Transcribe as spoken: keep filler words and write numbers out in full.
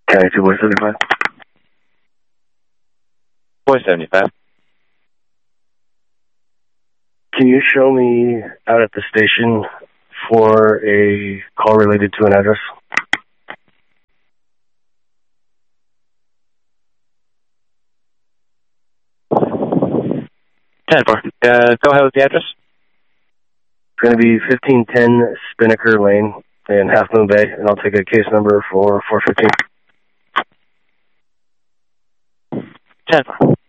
County two, Boy seventy-five. Boy seventy-five. Can you show me out at the station for a call related to an address? ten four. Uh, go ahead with the address. It's going to be fifteen ten Spinnaker Lane in Half Moon Bay, and I'll take a case number for four fifteen. ten four.